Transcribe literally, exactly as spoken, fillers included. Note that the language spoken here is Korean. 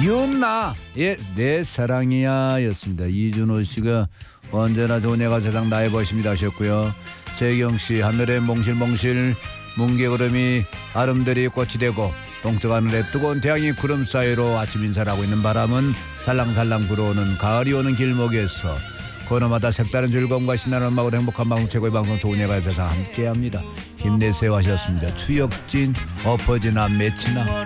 윤나 예, 내 사랑이야 였습니다. 이준호 씨가 언제나 좋은 애가 세상 나의 것입니다 하셨고요. 재경씨 하늘에 몽실몽실 뭉게구름이 아름드리 꽃이 되고 동쪽 하늘에 뜨거운 태양이 구름 사이로 아침 인사를 하고 있는 바람은 살랑살랑 불어오는 가을이 오는 길목에서 코너마다 색다른 즐거움과 신나는 음악으로 행복한 방송 최고의 방송 좋은 애가 세상 함께합니다. 힘내세요 하셨습니다. 추혁진 엎어진 앞 맺히나